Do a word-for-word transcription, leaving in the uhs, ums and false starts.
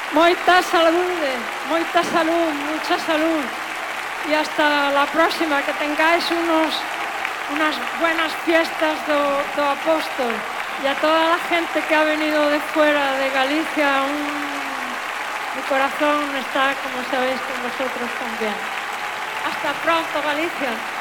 Moita saúde, moita salud, mucha salud. Y hasta la próxima, que tengáis unos, unas buenas fiestas do, do Apóstol. Y a toda la gente que ha venido de fuera de Galicia, un, mi corazón está, como sabéis, con vosotros también. Hasta pronto, Galicia.